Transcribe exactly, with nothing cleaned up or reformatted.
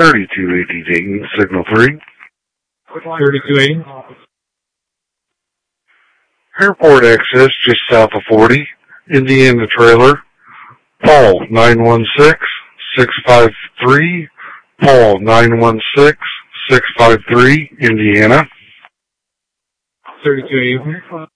thirty-two eighty Dayton, signal three. thirty-two eighty. Airport access just south of forty, Indiana trailer. Paul nine one six, six five three, Paul nine one six, six five three, Indiana. thirty-two eighty.